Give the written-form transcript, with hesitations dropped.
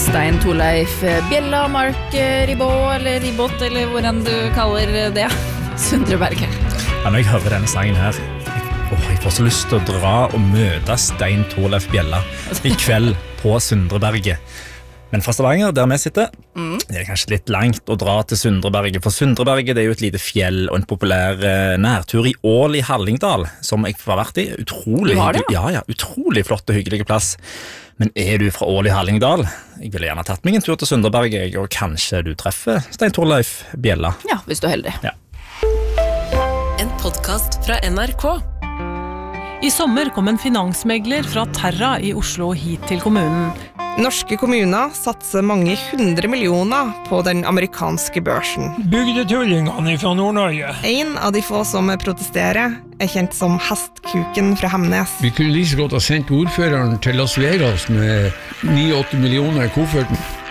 Stein Torleif Bjella, Mark Ribot, eller Ribot, eller hvordan du kaller det, Sundreberget. Ja, når jeg hører denne sangen her, jeg får så lyst til å dra og møte Stein Torleif Bjella I kveld på Sundreberget. Men fra Stavanger, der vi sitter, det kanskje litt langt å dra til Sundreberget, for Sundreberget det jo et lite fjell og en populær nærtur I Ål I Hallingdal, som jeg har vært I. Utrolig hyggelig, utrolig flott og hyggelig plass. Men du fra Ål I Hallingdal? Jeg ville gjerne tatt meg en tur til Sundreberget, og kanskje du treffer Stein Torleif Bjella. Ja, hvis du er heldig. Ja. En podcast fra NRK. I sommer kom en finansmegler fra Terra I Oslo hit til kommunen. Norske kommuner satser mange 100 millioner på den amerikanske børsen. Bygdetullingene fra Nord-Norge. En av de få som protesterer kjent som Hestkuken fra Hemnes. Vi kunne like så godt ha sendt ordføreren til Las Vegas med 9-8 millioner I kofferten.